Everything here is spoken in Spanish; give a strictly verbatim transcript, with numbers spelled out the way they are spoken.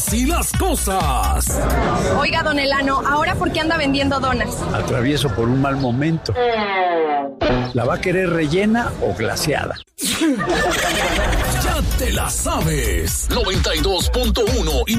Y las cosas. Oiga, don Elano, ¿ahora por qué anda vendiendo donas? Atravieso por un mal momento. ¿La va a querer rellena o glaseada? Ya te la sabes. noventa y dos punto uno y